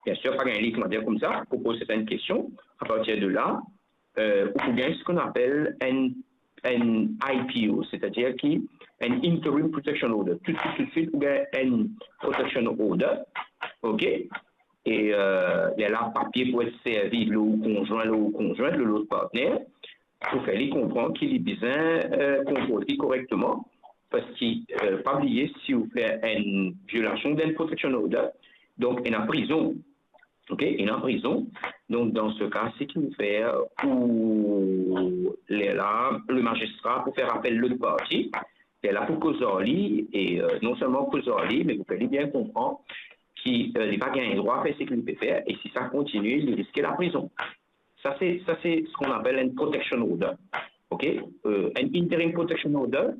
Bien sûr, pas un livre comme ça, pour poser certaines questions. À partir de là, ou bien ce qu'on appelle un IPO, c'est-à-dire qui un Interim Protection Order. Tout de suite, ou bien un Protection Order, OK? Et il y a là papier pour être servi le conjoint de l'autre partenaire, pour faire comprendre qu'il est besoin comporter correctement, parce qu'il pas oublier si vous faites une violation d'une Protection Order, donc il est en prison. OK, il est en prison. Donc, dans ce cas, c'est qu'il fait où là, le magistrat pour faire appel l'autre partie, il est là pour causer et non seulement causer, mais vous pouvez bien comprendre qu'il n'a pas gagné droit à faire ce qu'il peut faire et si ça continue, il risque la prison. Ça, c'est ce qu'on appelle une protection order. OK? Un interim protection order,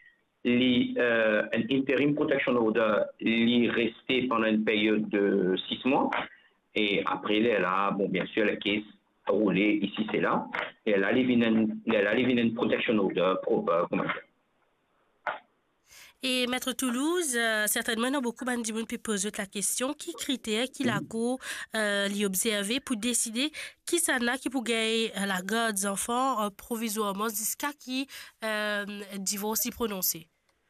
un interim protection order, il est resté pendant une période de 6 mois. Et après, là, bon, bien sûr, la caisse a roulé ici, c'est là. Et là, il y a une protection order proper, comment dire. Et Maître Toulouse, certainement, non, beaucoup de gens peuvent poser la question, qui critères, qui la cour l'y observer pour décider qui ça n'a qui pour gagner la garde des enfants provisoirement jusqu'à qui divorce y prononcé?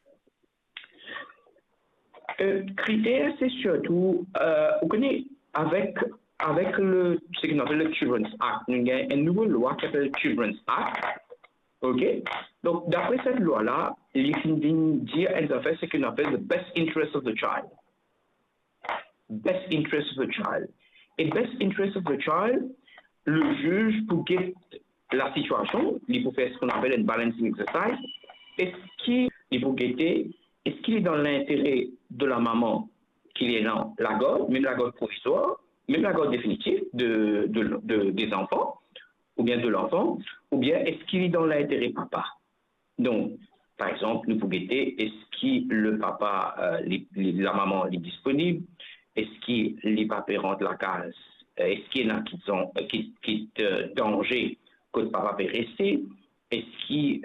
Critères, c'est surtout, vous connaissez, avec ce qu'on appelle le Children's Act, il y a une nouvelle loi qui s'appelle Children's Act. OK? Donc, d'après cette loi-là, les Indiens disent elles ont fait ce qu'on appelle the best interest of the child. Best interest of the child. Et best interest of the child, le juge, pour guetter la situation, il peut faire ce qu'on appelle un balancing exercise. Est-ce qu'il peut guetter, est-ce qu'il est dans l'intérêt de la maman qu'il est dans la garde, même la garde provisoire, même la garde définitive des enfants, ou bien de l'enfant, ou bien est-ce qu'il est dans l'intérêt papa? Donc, par exemple, nous pouvons guetter, est-ce que le papa, la maman est disponible? Est-ce qu'il les papas rentrent la case? Est-ce qu'il y en a qui danger que le papa peut rester? Est-ce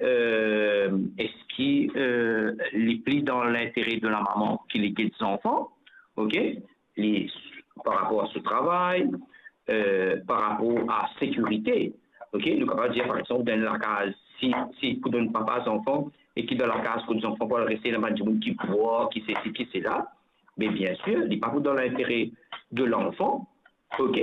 qu'il les plie dans l'intérêt de la maman qui les guette des enfants? OK? Par rapport à ce travail, par rapport à la sécurité. OK? Nous pouvons dire, par exemple, dans la case, si vous donnez papa aux enfants et qui dans la case que les enfants peuvent rester dans le monde qui voit, qui sait qui c'est là, mais bien sûr, il n'est pas dans l'intérêt de l'enfant, OK?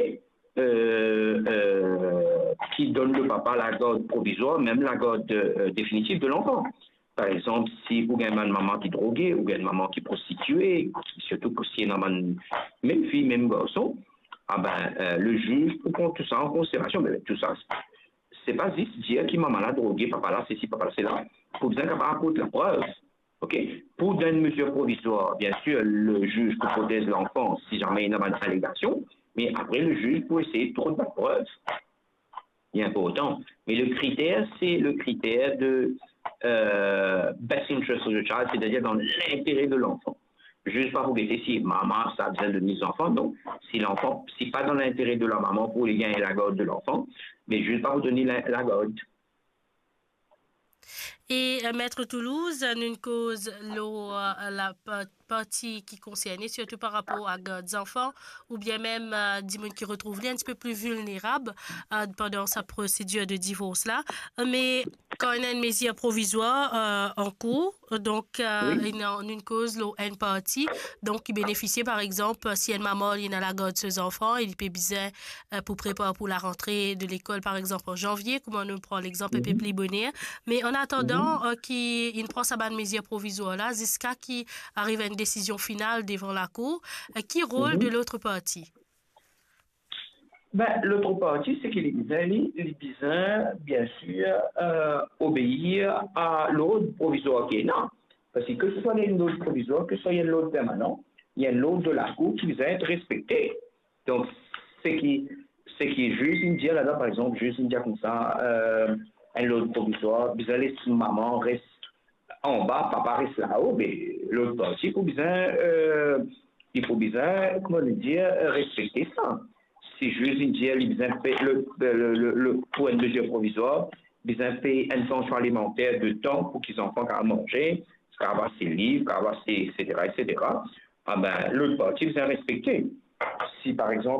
Qui donne le papa la garde provisoire, même la garde définitive de l'enfant. Par exemple, si vous avez une maman qui est droguée, ou une maman qui est prostituée, surtout que si une même fille, même garçon, ah ben, le juge peut prendre tout ça en considération. Mais tout ça, c'est pas juste dire que maman l'a drogué, papa là, c'est ci, papa là, c'est là. Il faut bien qu'elle apporte la preuve. OK? Pour donner une mesure provisoire, bien sûr, le juge peut protéger l'enfant si jamais il y a une allégation, mais après, le juge peut essayer de trouver la preuve. Il y a important. Mais le critère, c'est le critère de best interest of the child, c'est-à-dire dans l'intérêt de l'enfant. Juste pas pour guetter si maman, ça a besoin de mise enfant. Donc, si l'enfant, si pas dans l'intérêt de la maman pour les gagner la garde de l'enfant, mais juste pas vous donner la garde. Et Maître Toulouse, une cause la partie qui concerne, surtout par rapport à des enfants, ou bien même des gens qui retrouvent un petit peu plus vulnérables pendant sa procédure de divorce là. Mais quand il y a une mesure provisoire en cours, donc Oui. il y a une cause, une partie, donc qui bénéficie par exemple, si une maman il a la garde de ses enfants, il peut bien pour préparer pour la rentrée de l'école par exemple en janvier, comme on nous prend l'exemple un peu plus bonheur. Mais en attendant qu'il prend sa bonne mesure provisoire là, jusqu'à qu'il arrive à une décision finale devant la cour, qui rôle de l'autre partie? Ben, l'autre partie, c'est qu'il est besoin, bien sûr, obéir à l'ordre provisoire qui est là. Parce que ce soit une ordre provisoire, que ce soit une ordre permanent, il y a l'ordre de la Cour qui doit être respecté. Donc, c'est qui juste une dire là-bas, par exemple, juste une dire comme ça, un ordre provisoire, vous allez, maman reste en bas, papa reste là-haut, mais l'autre partie, il faut bien, comment dire, respecter ça. Si juste une dire, il pour une mesure provisoire, ils ont fait une pension alimentaire de temps pour qu'ils enfants à manger, qu'à avoir ses livres, qu'à avoir ses, etc., etc. Ah ben, l'autre partie, ils ont respecté. Si, par exemple,